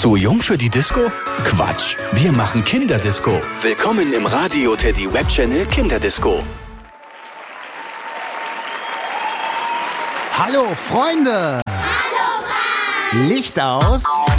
Zu jung für die Disco? Quatsch, wir machen Kinderdisco. Willkommen im Radio Teddy Web Channel Kinderdisco. Hallo Freunde! Hallo Frank! Licht aus!